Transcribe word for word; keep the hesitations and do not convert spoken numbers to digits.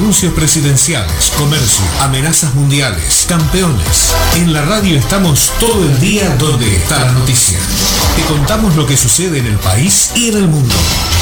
anuncios presidenciales, comercio, amenazas mundiales, campeones. En la radio estamos todo el día donde está la noticia. Te contamos lo que sucede en el país y en el mundo.